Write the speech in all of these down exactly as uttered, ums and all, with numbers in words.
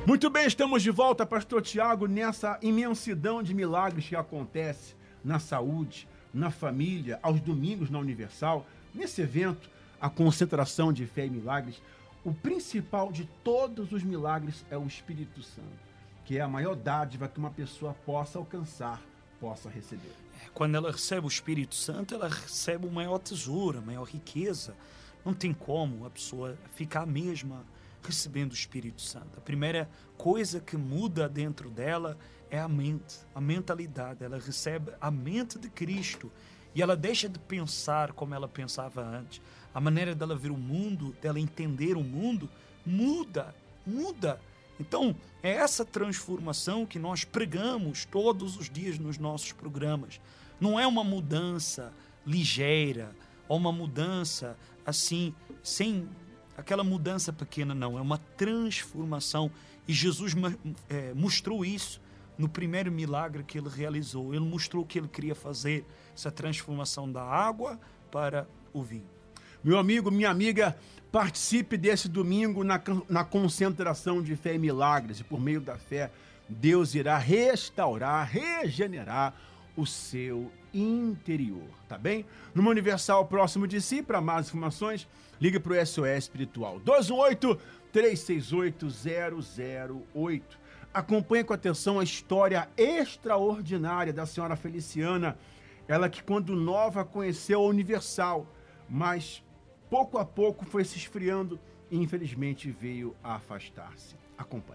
Muito bem, estamos de volta, pastor Tiago, nessa imensidão de milagres que acontece na saúde, na família, aos domingos na Universal. Nesse evento, a concentração de fé e milagres, o principal de todos os milagres é o Espírito Santo, que é a maior dádiva que uma pessoa possa alcançar, possa receber. Quando ela recebe o Espírito Santo, ela recebe o maior tesouro, a maior riqueza. Não tem como a pessoa ficar a mesma recebendo o Espírito Santo. A primeira coisa que muda dentro dela é a mente, a mentalidade. Ela recebe a mente de Cristo e ela deixa de pensar como ela pensava antes. A maneira dela ver o mundo, dela entender o mundo, muda, muda. Então, é essa transformação que nós pregamos todos os dias nos nossos programas. Não é uma mudança ligeira ou uma mudança assim, sem aquela mudança pequena, não. É uma transformação. E Jesus é, mostrou isso no primeiro milagre que ele realizou. Ele mostrou que ele queria fazer essa transformação da água para o vinho. Meu amigo, minha amiga, participe desse domingo na, na concentração de fé e milagres. E por meio da fé, Deus irá restaurar, regenerar o seu interior, tá bem? Numa Universal próximo de si, para mais informações, ligue para o S O S Espiritual, dois um oito, três seis oito, zero zero oito. Acompanhe com atenção a história extraordinária da senhora Feliciana, ela que quando nova conheceu a Universal, mas pouco a pouco foi se esfriando e infelizmente veio a afastar-se. Acompanhe.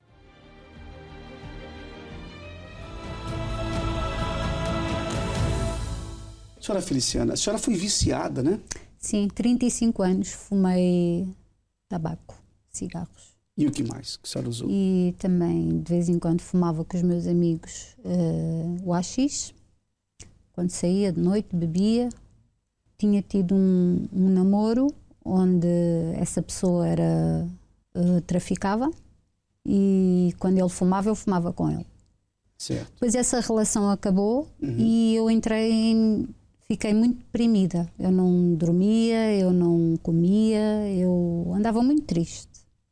Senhora Feliciana, a senhora foi viciada, né? Sim, trinta e cinco anos fumei tabaco, cigarros. E o que mais que a senhora usou? E também, de vez em quando, fumava com os meus amigos uh, o haxixe. Quando saía de noite, bebia. Tinha tido um, um namoro onde essa pessoa era uh, traficava. E quando ele fumava, eu fumava com ele. Certo. Depois essa relação acabou, uhum. E eu entrei em... Fiquei muito deprimida, eu não dormia, eu não comia, eu andava muito triste.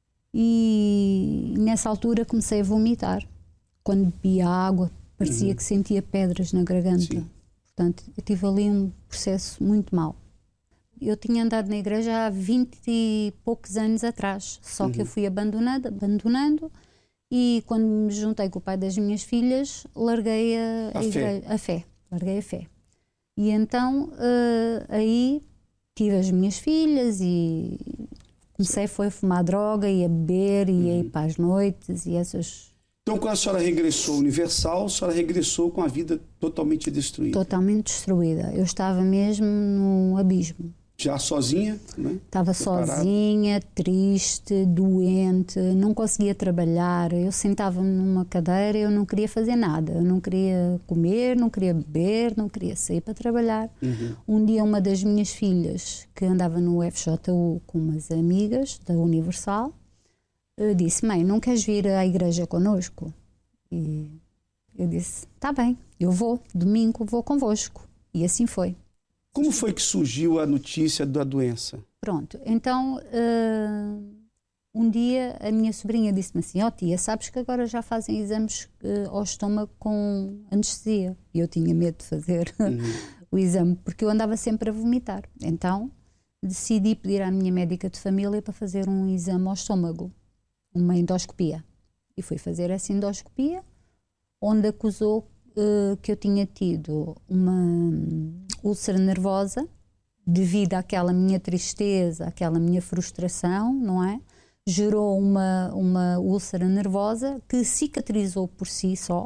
E nessa altura comecei a vomitar. Quando bebia água, parecia uhum. que sentia pedras na garganta. Sim. Portanto, eu tive ali um processo muito mau. Eu tinha andado na igreja há vinte e poucos anos atrás, só uhum. que eu fui abandonando, abandonando, e quando me juntei com o pai das minhas filhas, larguei a, a, a, igreja, fé. a fé, larguei a fé. E então, uh, aí tive as minhas filhas e comecei foi a fumar droga e a beber e uhum. a ir para as noites e essas... Então, quando a senhora regressou ao Universal, a senhora regressou com a vida totalmente destruída? Totalmente destruída. Eu estava mesmo num abismo. Já sozinha? Né? Estava sozinha, triste, doente, não conseguia trabalhar. Eu sentava-me numa cadeira, eu não queria fazer nada. Eu não queria comer, não queria beber, não queria sair para trabalhar. Uhum. Um dia uma das minhas filhas, que andava no F J U com umas amigas da Universal, disse: mãe, não queres vir à igreja connosco? E eu disse: tá bem, eu vou, domingo vou convosco. E assim foi. Como foi que surgiu a notícia da doença? Pronto, então uh, um dia a minha sobrinha disse-me assim: ó oh, tia, sabes que agora já fazem exames uh, ao estômago com anestesia? E eu tinha medo de fazer uhum. o exame, porque eu andava sempre a vomitar. Então decidi pedir à minha médica de família para fazer um exame ao estômago, uma endoscopia. E fui fazer essa endoscopia, onde acusou uh, que eu tinha tido uma úlcera nervosa, devido àquela minha tristeza, àquela minha frustração, não é? Gerou uma, uma úlcera nervosa que cicatrizou por si só,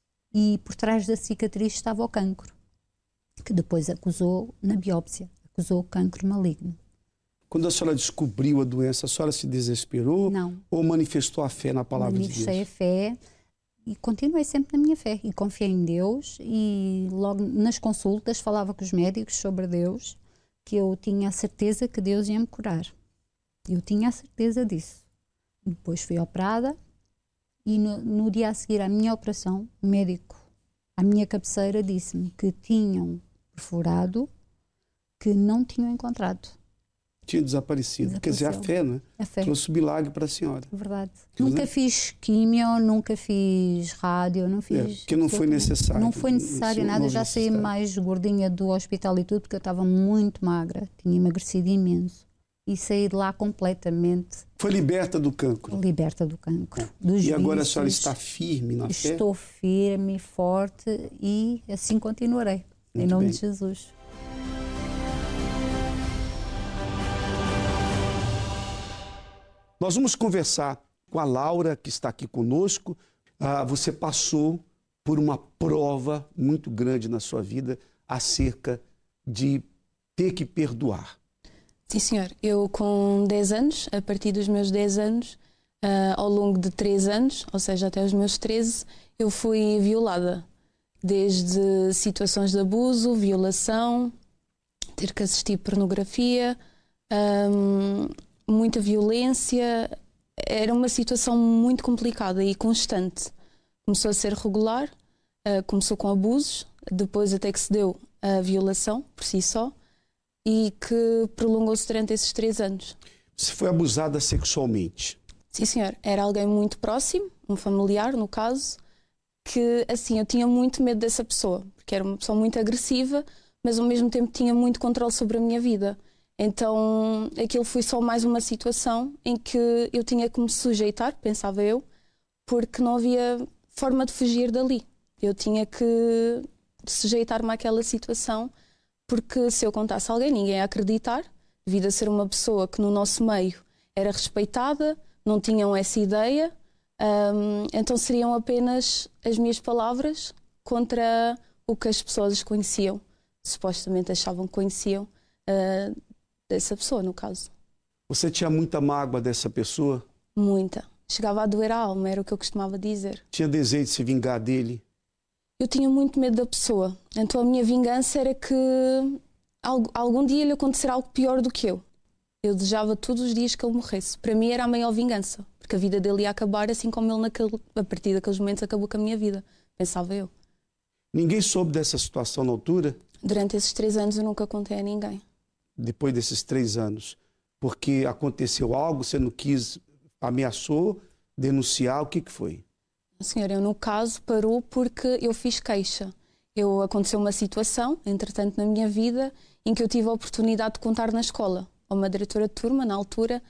e por trás da cicatriz estava o cancro, que depois acusou na biópsia, acusou cancro maligno. Quando a senhora descobriu a doença, a senhora se desesperou? Não. Ou manifestou a fé na palavra de Deus? Manifestei a fé e continuei sempre na minha fé e confiei em Deus, e logo nas consultas falava com os médicos sobre Deus, que eu tinha a certeza que Deus ia me curar. Eu tinha a certeza disso. Depois fui operada e no, no dia a seguir à minha operação, o médico, à minha cabeceira, disse-me que tinham perfurado, que não tinham encontrado. Tinha desaparecido. Quer dizer, a fé, né? A fé. Trouxe milagre para a senhora. Verdade. Quer Nunca dizer? fiz químio, nunca fiz rádio, não fiz... É, porque não foi necessário. Não foi necessário Não nada, houve já saí necessidade. mais gordinha do hospital e tudo, porque eu estava muito magra, tinha emagrecido imenso. E saí de lá completamente Foi liberta do cancro. liberta do cancro, dos E agora a vícios. senhora está firme na fé? Estou firme, forte e assim continuarei. Em Muito nome bem. de Jesus. Nós vamos conversar com a Laura, que está aqui conosco. Ah, você passou por uma prova muito grande na sua vida acerca de ter que perdoar. Sim, senhor. Eu, com dez anos, a partir dos meus dez anos, ah, ao longo de três anos, ou seja, até os meus treze, eu fui violada. Desde situações de abuso, violação, ter que assistir pornografia, hum, muita violência. Era uma situação muito complicada e constante. Começou a ser regular, uh, começou com abusos, depois até que se deu a violação por si só e que prolongou-se durante esses três anos. Você foi abusada sexualmente. Sim, senhor. Era alguém muito próximo, um familiar, no caso, que, assim, eu tinha muito medo dessa pessoa, porque era uma pessoa muito agressiva, mas ao mesmo tempo tinha muito controle sobre a minha vida. Então, aquilo foi só mais uma situação em que eu tinha que me sujeitar, pensava eu, porque não havia forma de fugir dali. Eu tinha que sujeitar-me àquela situação, porque se eu contasse a alguém, ninguém ia acreditar, devido a ser uma pessoa que no nosso meio era respeitada, não tinham essa ideia, um, então seriam apenas as minhas palavras contra o que as pessoas conheciam, supostamente achavam que conheciam, uh, dessa pessoa, no caso. Você tinha muita mágoa dessa pessoa? Muita. Chegava a doer a alma, era o que eu costumava dizer. Tinha desejo de se vingar dele? Eu tinha muito medo da pessoa, então a minha vingança era que algum dia lhe acontecer algo pior do que eu. Eu desejava todos os dias que ele morresse. Para mim era a maior vingança, porque a vida dele ia acabar assim como ele, naquele, a partir daqueles momentos, acabou com a minha vida, pensava eu. Ninguém soube dessa situação na altura? Durante esses três anos eu nunca contei a ninguém. Depois desses três anos, porque aconteceu algo, você não quis, ameaçou, denunciar, o que que foi? Senhora, eu no caso parou porque eu fiz queixa. Eu, aconteceu uma situação, entretanto na minha vida, em que eu tive a oportunidade de contar na escola, a uma diretora de turma na altura,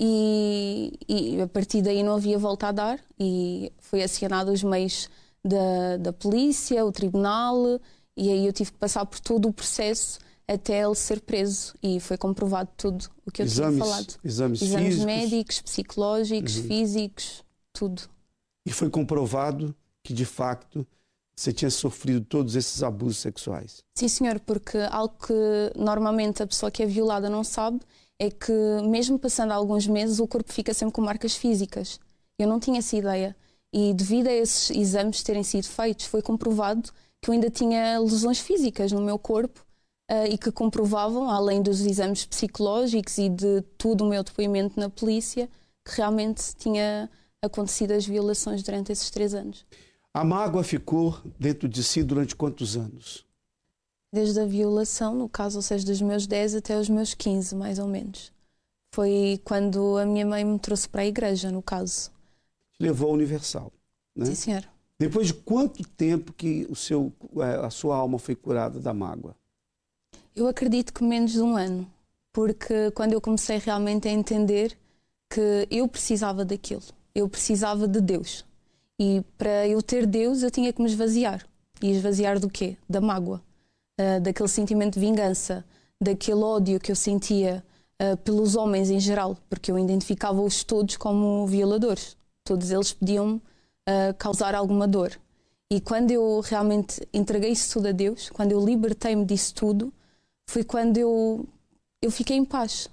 e, e a partir daí não havia volta a dar, e foi acionado os meios da, da polícia, o tribunal, e aí eu tive que passar por todo o processo até ele ser preso, e foi comprovado tudo o que eu exames, tinha falado. Exames, exames físicos? médicos, psicológicos, uhum. físicos, tudo. E foi comprovado que, de facto, você tinha sofrido todos esses abusos sexuais? Sim, senhor, porque algo que normalmente a pessoa que é violada não sabe é que, mesmo passando alguns meses, o corpo fica sempre com marcas físicas. Eu não tinha essa ideia. E devido a esses exames terem sido feitos, foi comprovado que eu ainda tinha lesões físicas no meu corpo uh, e que comprovavam, além dos exames psicológicos e de todo o meu depoimento na polícia, que realmente tinha acontecido as violações durante esses três anos. A mágoa ficou dentro de si durante quantos anos? Desde a violação, no caso, ou seja, dos meus dez até os meus quinze, mais ou menos. Foi quando a minha mãe me trouxe para a igreja, no caso. Levou ao Universal, né? Sim, senhor. Depois de quanto tempo que o seu, a sua alma foi curada da mágoa? Eu acredito que menos de um ano. Porque quando eu comecei realmente a entender que eu precisava daquilo. Eu precisava de Deus. E para eu ter Deus, eu tinha que me esvaziar. E esvaziar do quê? Da mágoa. Uh, daquele sentimento de vingança. Daquele ódio que eu sentia uh, pelos homens em geral. Porque eu identificava-os todos como violadores. Todos eles podiam uh, causar alguma dor. E quando eu realmente entreguei isso tudo a Deus, quando eu libertei-me disso tudo, foi quando eu, eu fiquei em paz.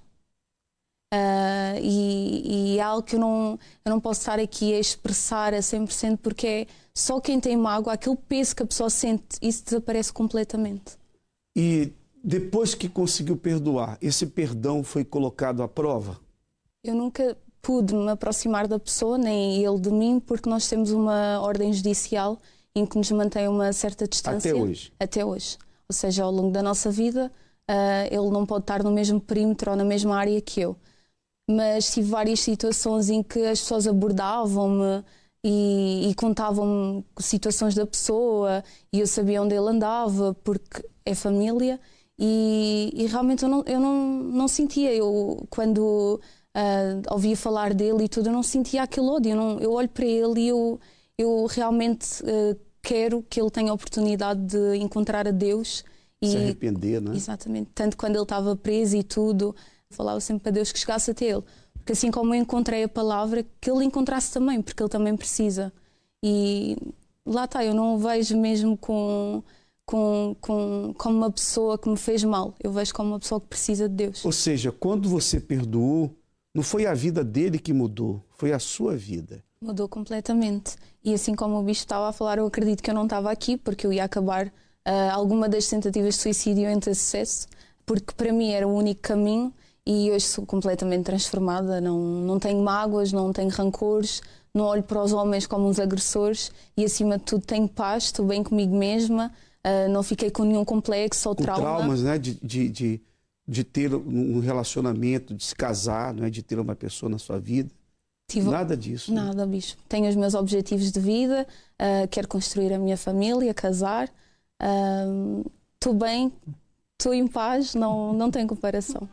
Uh, e, e é algo que eu não, eu não posso estar aqui a expressar a cem por cento, porque é só quem tem mágoa, aquele peso que a pessoa sente, isso desaparece completamente. E depois que conseguiu perdoar, esse perdão foi colocado à prova? Eu nunca pude me aproximar da pessoa, nem ele de mim, porque nós temos uma ordem judicial em que nos mantém uma certa distância. Até hoje? Até hoje. Ou seja, ao longo da nossa vida, uh, ele não pode estar no mesmo perímetro ou na mesma área que eu. Mas tive várias situações em que as pessoas abordavam-me e, e contavam-me situações da pessoa e eu sabia onde ele andava porque é família e, e realmente eu, não, eu não, não sentia, eu quando uh, ouvia falar dele e tudo, eu não sentia aquele ódio, eu, não, eu olho para ele e eu, eu realmente uh, quero que ele tenha a oportunidade de encontrar a Deus. E, se arrepender, não é? Exatamente, tanto quando ele estava preso e tudo, falava sempre para Deus que chegasse até ele, porque assim como eu encontrei a palavra, que ele encontrasse também, porque ele também precisa. E lá está, eu não o vejo mesmo com, com, com, como uma pessoa que me fez mal, eu vejo como uma pessoa que precisa de Deus. Ou seja, quando você perdoou, não foi a vida dele que mudou, foi a sua vida. Mudou completamente. E assim como o bispo estava a falar, eu acredito que eu não estava aqui, porque eu ia acabar uh, alguma das tentativas de suicídio em ter sucesso, porque para mim era o único caminho. E hoje sou completamente transformada, não, não tenho mágoas, não tenho rancores, não olho para os homens como uns agressores e acima de tudo tenho paz, estou bem comigo mesma, uh, não fiquei com nenhum complexo ou com trauma. traumas, né? De, de, de, de ter um relacionamento, de se casar, né? De ter uma pessoa na sua vida. Tive... Nada disso. Nada, né? bispo. Tenho os meus objetivos de vida, uh, quero construir a minha família, casar, estou uh, bem, estou em paz, não, não tenho comparação.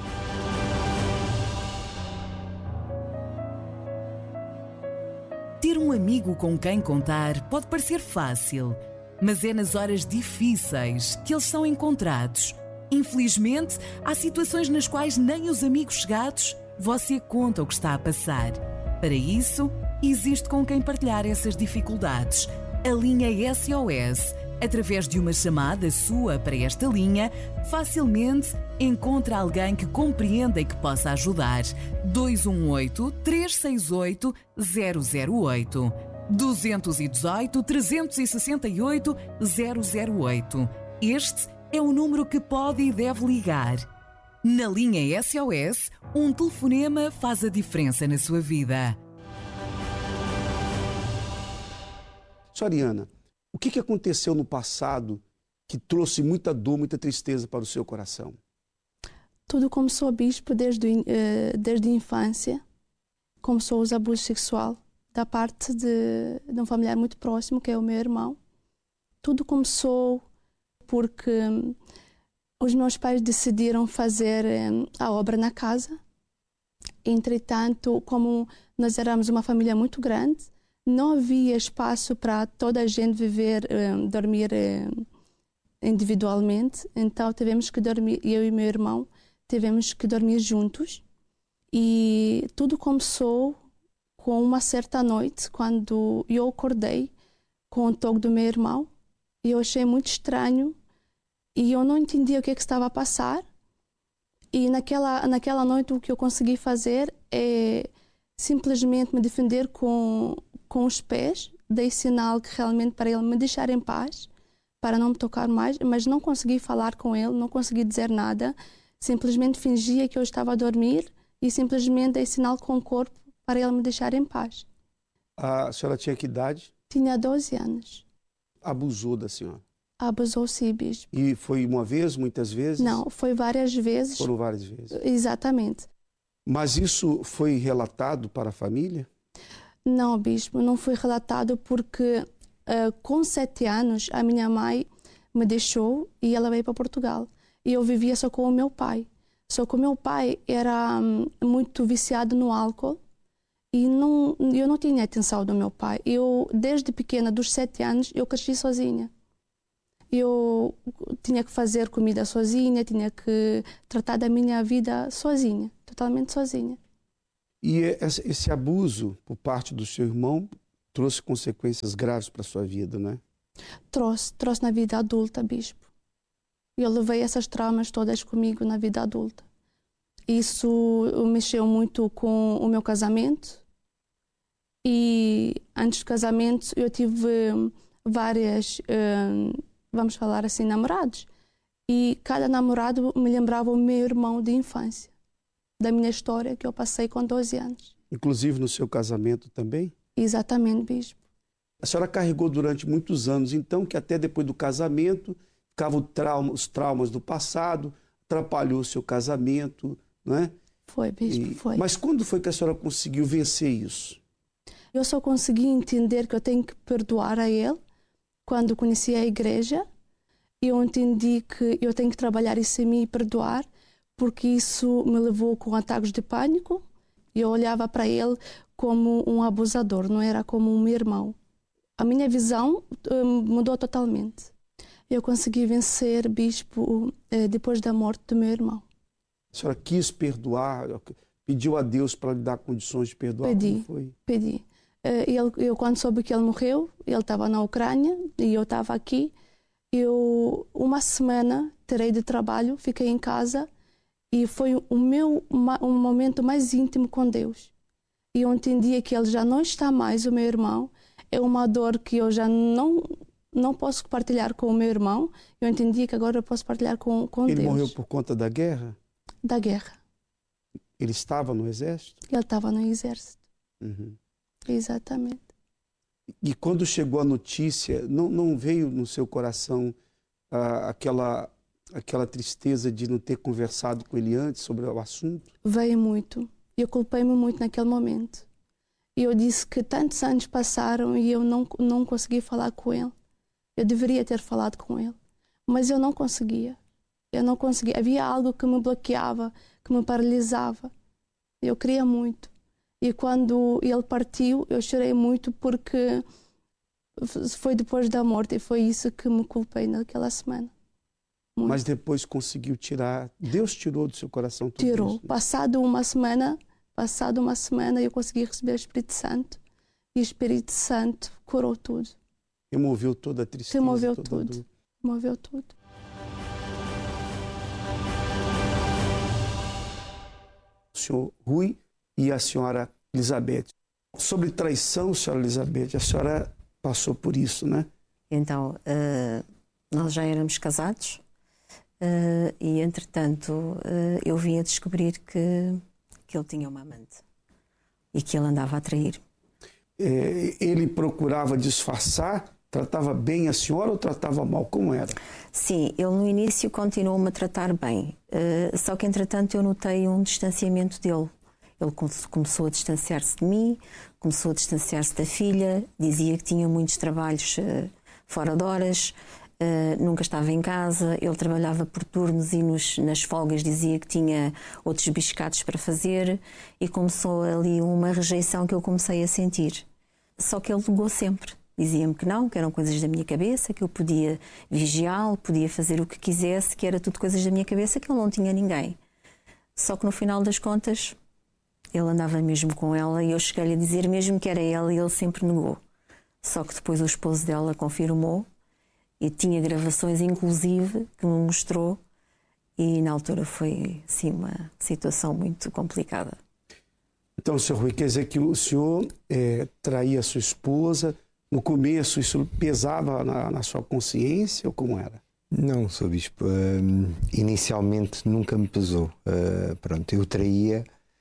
Ter um amigo com quem contar pode parecer fácil, mas é nas horas difíceis que eles são encontrados. Infelizmente, há situações nas quais nem os amigos chegados você conta o que está a passar. Para isso, existe com quem partilhar essas dificuldades. A linha S O S. Através de uma chamada sua para esta linha, facilmente encontra alguém que compreenda e que possa ajudar. dois um oito, três seis oito, zero zero oito. dois um oito, três seis oito, zero zero oito. Este é o número que pode e deve ligar. Na linha S O S, um telefonema faz a diferença na sua vida. Soriana, o que aconteceu no passado que trouxe muita dor, muita tristeza para o seu coração? Tudo começou, bispo, desde, uh, desde a infância. Começou os abusos sexuais da parte de, de um familiar muito próximo, que é o meu irmão. Tudo começou porque um, os meus pais decidiram fazer um, a obra na casa. Entretanto, como nós éramos uma família muito grande, não havia espaço para toda a gente viver, um, dormir um, individualmente. Então tivemos que dormir, eu e meu irmão, tivemos que dormir juntos. E tudo começou com uma certa noite, quando eu acordei com o toque do meu irmão. E eu achei muito estranho e eu não entendia o que, é que estava a passar. E naquela, naquela noite o que eu consegui fazer é simplesmente me defender com, com os pés. Dei sinal que realmente para ele me deixar em paz, para não me tocar mais, mas não consegui falar com ele, não consegui dizer nada. Simplesmente fingia que eu estava a dormir e simplesmente dei sinal com o corpo para ele me deixar em paz. A senhora tinha que idade? Tinha doze anos. Abusou da senhora? Abusou, sim, bispo. E foi uma vez, muitas vezes? Não, foi várias vezes. Foram várias vezes? Exatamente. Mas isso foi relatado para a família? Não, bispo, não foi relatado porque uh, com sete anos a minha mãe me deixou e ela veio para Portugal. E eu vivia só com o meu pai. Só que o meu pai era um, muito viciado no álcool e não, eu não tinha atenção do meu pai. Eu, desde pequena, dos sete anos, eu cresci sozinha. Eu tinha que fazer comida sozinha, tinha que tratar da minha vida sozinha, totalmente sozinha. E esse abuso por parte do seu irmão trouxe consequências graves para a sua vida, né? Trouxe, trouxe na vida adulta, bispo. Eu levei essas traumas todas comigo na vida adulta. Isso mexeu muito com o meu casamento. E antes do casamento eu tive várias, vamos falar assim, namorados. E cada namorado me lembrava o meu irmão de infância, da minha história que eu passei com doze anos. Inclusive no seu casamento também? Exatamente, bispo. A senhora carregou durante muitos anos, então, que até depois do casamento ficavam trauma, os traumas do passado, atrapalhou o seu casamento, não é? Foi, bispo, E, foi. mas quando foi que a senhora conseguiu vencer isso? Eu só consegui entender que eu tenho que perdoar a ele quando conheci a igreja. Eu entendi que eu tenho que trabalhar isso em mim e perdoar, porque isso me levou com ataques de pânico. Eu olhava para ele como um abusador, não era como um meu irmão. A minha visão um, mudou totalmente. Eu consegui vencer, bispo, depois da morte do meu irmão. A senhora quis perdoar, pediu a Deus para lhe dar condições de perdoar? Pedi, foi? pedi. Ele, eu, quando soube que ele morreu, ele estava na Ucrânia e eu estava aqui. Eu, uma semana, terei de trabalho, fiquei em casa e foi o meu um momento mais íntimo com Deus. E eu entendia que ele já não está mais, o meu irmão. É uma dor que eu já não, não posso partilhar com o meu irmão. Eu entendia que agora eu posso partilhar com, com Ele Deus. Ele morreu por conta da guerra? Da guerra. Ele estava no exército? Ele estava no exército. Uhum. Exatamente. E quando chegou a notícia, não, não veio no seu coração ah, aquela, aquela tristeza de não ter conversado com ele antes sobre o assunto? Veio muito. Eu culpei-me muito naquele momento. E eu disse que tantos anos passaram e eu não, não consegui falar com ele. Eu deveria ter falado com ele. Mas eu não conseguia. Eu não conseguia. Havia algo que me bloqueava, que me paralisava. Eu queria muito. E quando ele partiu, eu chorei muito porque foi depois da morte e foi isso que me culpei naquela semana. Muito. Mas depois conseguiu tirar, Deus tirou do seu coração tudo Tirou. isso, né? Passado uma semana, passado uma semana eu consegui receber o Espírito Santo e o Espírito Santo curou tudo. Removeu toda a tristeza. Removeu toda tudo. a dor. Removeu tudo. O senhor Rui e a senhora Elizabeth. Sobre traição, senhora Elizabeth, a senhora passou por isso, né? Então, uh, nós já éramos casados uh, e, entretanto, uh, eu vim a descobrir que, que ele tinha uma amante e que ele andava a trair. É, ele procurava disfarçar, tratava bem a senhora ou tratava mal? Como era? Sim, ele no início continuou-me a tratar bem, uh, só que, entretanto, eu notei um distanciamento dele. Ele começou a distanciar-se de mim, começou a distanciar-se da filha, dizia que tinha muitos trabalhos uh, fora de horas, uh, nunca estava em casa, ele trabalhava por turnos e nos, nas folgas dizia que tinha outros biscados para fazer e começou ali uma rejeição que eu comecei a sentir. Só que ele negou sempre, dizia-me que não, que eram coisas da minha cabeça, que eu podia vigiá-lo, podia fazer o que quisesse, que era tudo coisas da minha cabeça, que ele não tinha ninguém. Só que no final das contas ele andava mesmo com ela e eu cheguei-lhe a dizer mesmo que era ela e ele sempre negou. Só que depois o esposo dela confirmou e tinha gravações inclusive que me mostrou e na altura foi assim uma situação muito complicada. Então, senhor Rui, quer dizer que o senhor é, traía a sua esposa, no começo isso pesava na, na sua consciência ou como era? Não, senhor Bispo, uh, inicialmente nunca me pesou. Uh, pronto, eu traía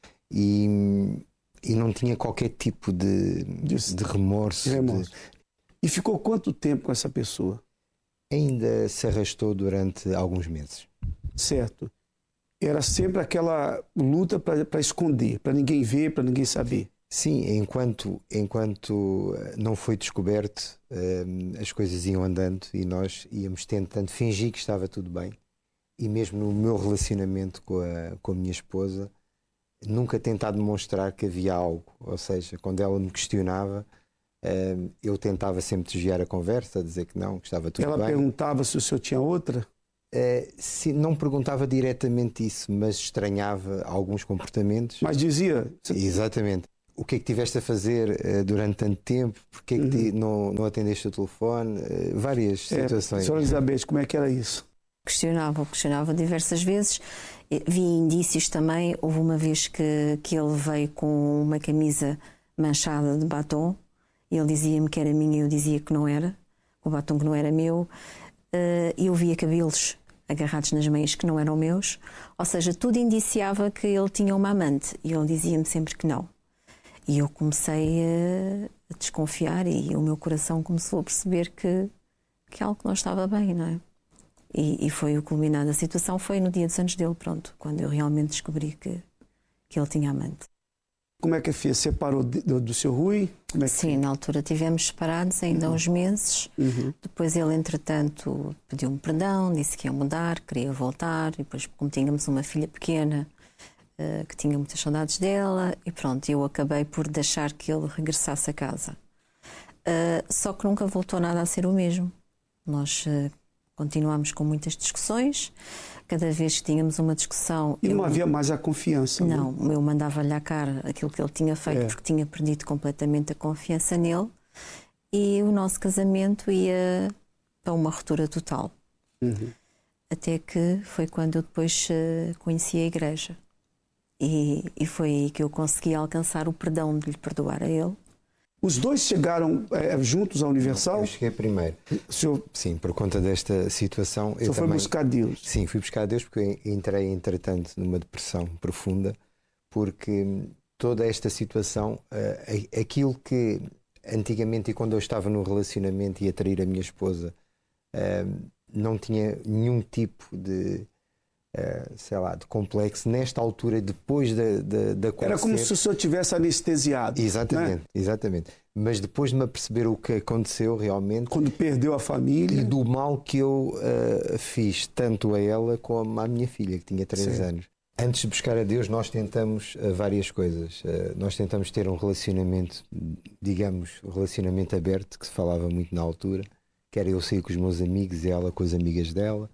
E, e não tinha qualquer tipo de, de, de remorso. remorso. De... E ficou quanto tempo com essa pessoa? Ainda se arrastou durante alguns meses. Certo. Era sempre aquela luta para esconder, para ninguém ver, para ninguém saber. Sim, enquanto, enquanto não foi descoberto, as coisas iam andando e nós íamos tentando fingir que estava tudo bem. E mesmo no meu relacionamento com a, com a minha esposa, nunca tentar demonstrar que havia algo. Ou seja, quando ela me questionava, eu tentava sempre desviar a conversa, dizer que não, que estava tudo ela bem. Ela perguntava se o senhor tinha outra? Uh, se, não perguntava diretamente isso, mas estranhava alguns comportamentos. Mas dizia? Exatamente. O que é que tiveste a fazer uh, durante tanto tempo? Porquê é que te, uhum. não, não atendeste o telefone? Uh, várias é, situações. Senhora Elizabeth, como é que era isso? Questionava, questionava diversas vezes. Vi indícios também. Houve uma vez que, que ele veio com uma camisa manchada de batom. Ele dizia-me que era minha e eu dizia que não era. O batom que não era meu. Uh, eu via cabelos agarrados nas meias que não eram meus. Ou seja, tudo indiciava que ele tinha uma amante. E ele dizia-me sempre que não. E eu comecei a, a desconfiar e o meu coração começou a perceber que, que algo não estava bem, não é? E, e foi o culminar da situação, foi no dia dos anos dele, pronto, quando eu realmente descobri que, que ele tinha amante. Como é que fez? Separou do, do seu Rui? Como é que Sim, foi? na altura tivemos separados ainda há Uhum. uns meses. Uhum. Depois ele, entretanto, pediu-me perdão, disse que ia mudar, queria voltar. E depois, como tínhamos uma filha pequena, uh, que tinha muitas saudades dela, e pronto, eu acabei por deixar que ele regressasse a casa. Uh, só que nunca voltou nada a ser o mesmo. Nós uh, continuámos com muitas discussões. Cada vez que tínhamos uma discussão... E não eu... havia mais a confiança. Não, né? eu mandava-lhe à cara aquilo que ele tinha feito, É. porque tinha perdido completamente a confiança nele, e o nosso casamento ia para uma ruptura total. Uhum. Até que foi quando eu depois uh, conheci a igreja. E, e foi aí que eu consegui alcançar o perdão de lhe perdoar a ele. Os dois chegaram é, juntos à Universal? Eu cheguei primeiro. O senhor, Sim, por conta desta situação. o eu senhor foi também... buscar Deus? Sim, fui buscar a Deus porque eu entrei, entretanto, numa depressão profunda, porque toda esta situação, uh, aquilo que antigamente, e quando eu estava no relacionamento e a trair a minha esposa, uh, não tinha nenhum tipo de, uh, sei lá, de complexo. Nesta altura, depois da, da, da acontecer... Era como se o senhor tivesse anestesiado. Exatamente, né? exatamente. Mas depois de me aperceber o que aconteceu realmente... Quando perdeu a família. E do mal que eu uh, fiz, tanto a ela como à minha filha, que tinha três anos. Antes de buscar a Deus, nós tentamos uh, várias coisas. Uh, nós tentamos ter um relacionamento, digamos, um relacionamento aberto, que se falava muito na altura, que era eu sair com os meus amigos e ela com as amigas dela.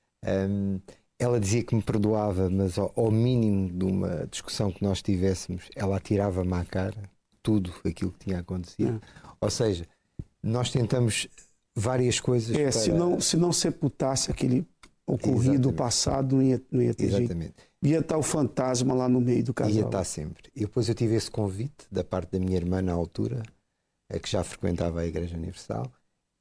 Um, ela dizia que me perdoava, mas ao, ao mínimo de uma discussão que nós tivéssemos, ela atirava-me à cara tudo aquilo que tinha acontecido. É. Ou seja, nós tentamos várias coisas. É, para... se não, se não sepultasse aquele ocorrido Exatamente. passado, não ia, não ia ter Exatamente. jeito. Ia estar o fantasma lá no meio do casal. Ia estar sempre. E depois eu tive esse convite da parte da minha irmã na altura, que já frequentava a Igreja Universal.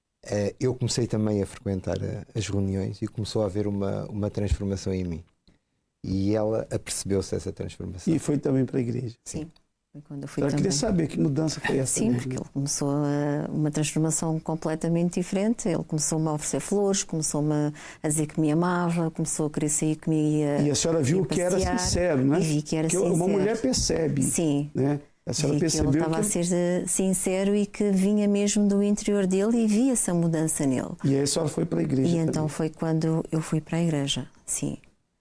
Eu comecei também a frequentar as reuniões e começou a haver uma, uma transformação em mim. E ela apercebeu-se dessa transformação. E foi também para a igreja. Sim. Foi quando eu fui Eu também. queria saber que mudança foi essa. Sim, mesmo. porque ele começou a, uma transformação completamente diferente. Ele começou-me a oferecer flores, começou-me a, a dizer que me amava, começou a querer sair comigo e a E a senhora viu que era sincero, né? E vi que era que sincero. Uma mulher percebe. Sim. Né? A senhora vi percebeu que ele estava que... a ser sincero e que vinha mesmo do interior dele e via essa mudança nele. E aí a senhora foi para a igreja. E também. então foi quando eu fui para a igreja, sim.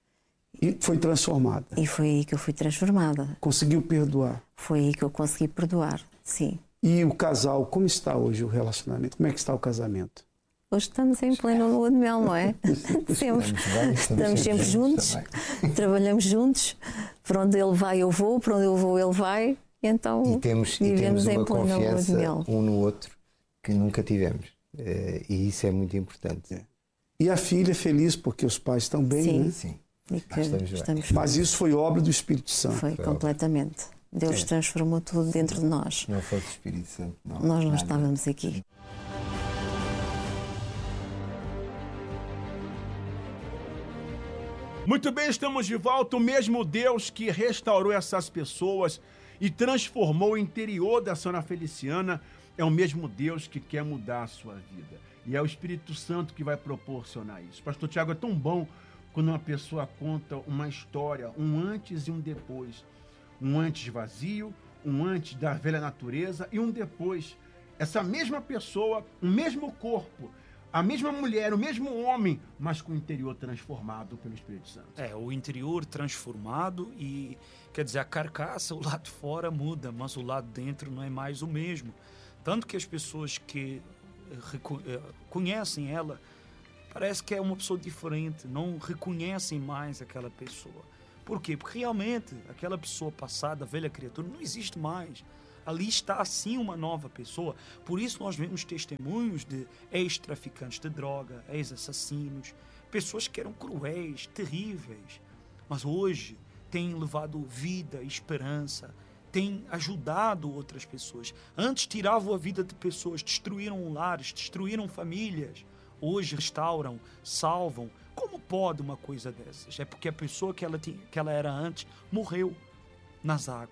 E foi transformada. E foi aí que eu fui transformada. Conseguiu perdoar. Foi aí que eu consegui perdoar, sim. E o casal, como está hoje o relacionamento? Como é que está o casamento? Hoje estamos em pleno lua de mel, não é? sempre. Estamos, bem, estamos, estamos sempre juntos, trabalhamos juntos. Para onde ele vai, eu vou. Para onde eu vou, ele vai. Então, e temos, vivemos e temos uma em plena lua de confiança mel. um no outro que nunca tivemos. E isso é muito importante. É. E a filha feliz porque os pais estão bem, Sim. né? Sim. E que estamos estamos Mas isso foi obra do Espírito Santo. Foi, foi completamente. Deus é. transformou tudo dentro de nós. Se não fosse o Espírito Santo, não. Nós não nada. estávamos aqui. Muito bem, estamos de volta. O mesmo Deus que restaurou essas pessoas e transformou o interior da senhora Feliciana é o mesmo Deus que quer mudar a sua vida. E é o Espírito Santo que vai proporcionar isso. Pastor Tiago, é tão bom quando uma pessoa conta uma história, um antes e um depois. Um antes vazio, um antes da velha natureza e um depois. Essa mesma pessoa, o mesmo corpo, a mesma mulher, o mesmo homem, mas com o interior transformado pelo Espírito Santo. É, o interior transformado e, quer dizer, a carcaça, o lado de fora muda, mas o lado dentro não é mais o mesmo. Tanto que as pessoas que conhecem ela, parece que é uma pessoa diferente, não reconhecem mais aquela pessoa. Por quê? Porque realmente aquela pessoa passada, a velha criatura, não existe mais. Ali está assim uma nova pessoa. Por isso nós vemos testemunhos de ex-traficantes de droga, ex-assassinos, pessoas que eram cruéis, terríveis, mas hoje têm levado vida, esperança, têm ajudado outras pessoas. Antes tiravam a vida de pessoas, destruíram lares, destruíram famílias. Hoje restauram, salvam. Como pode uma coisa dessas? É porque a pessoa que ela, tinha, que ela era antes morreu nas águas.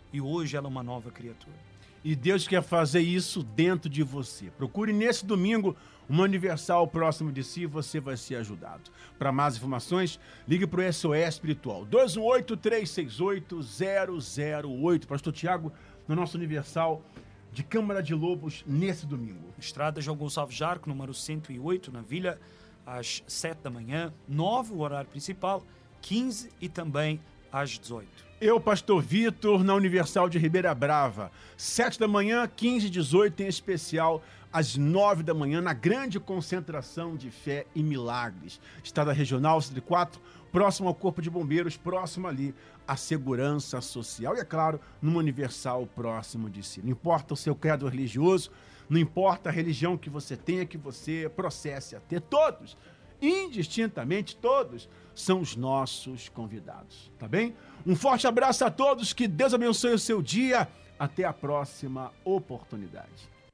e hoje ela é uma nova criatura. E Deus quer fazer isso dentro de você. Procure nesse domingo uma Universal próximo de si e você vai ser ajudado. Para mais informações, ligue para o S O S Espiritual. dois um oito, três seis oito, zero zero oito. Pastor Tiago, no nosso Universal de Câmara de Lobos, nesse domingo. Estrada João Gonçalves Jarco, número cento e oito, na Vila, às sete da manhã. nove, o horário principal. quinze e também às dezoito. Eu, Pastor Vitor, na Universal de Ribeira Brava, sete da manhã, quinze e dezoito, em especial às nove da manhã, na grande concentração de fé e milagres. Estrada Regional cento e quatro, próximo ao Corpo de Bombeiros, próximo ali à Segurança Social e, é claro, numa Universal próximo de si. Não importa o seu credo religioso, não importa a religião que você tenha, que você processe a ter, todos, indistintamente todos, são os nossos convidados, tá bem? Um forte abraço a todos, que Deus abençoe o seu dia. Até a próxima oportunidade.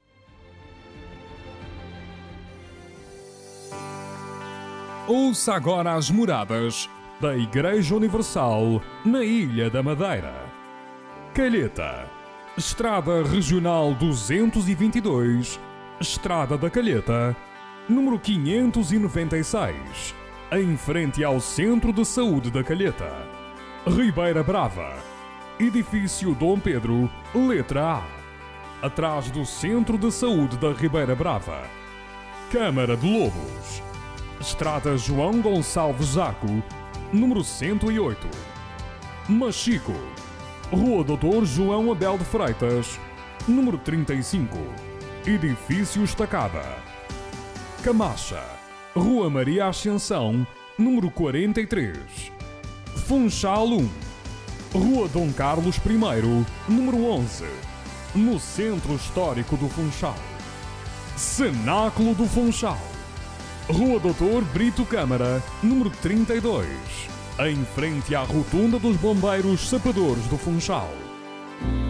Ouça agora as moradas da Igreja Universal na Ilha da Madeira. Calheta, Estrada Regional duzentos e vinte e dois, Estrada da Calheta, número quinhentos e noventa e seis, em frente ao Centro de Saúde da Calheta. Ribeira Brava, Edifício Dom Pedro, letra A, atrás do Centro de Saúde da Ribeira Brava. Câmara de Lobos, Estrada João Gonçalves Jarco, número cento e oito. Machico, Rua Doutor João Abel de Freitas, número trinta e cinco, Edifício Estacada. Camacha, Rua Maria Ascensão, número quarenta e três. Funchal um, Rua Dom Carlos I, número onze, no Centro Histórico do Funchal. Cenáculo do Funchal, Rua Doutor Brito Câmara, número trinta e dois, em frente à Rotunda dos Bombeiros Sapadores do Funchal.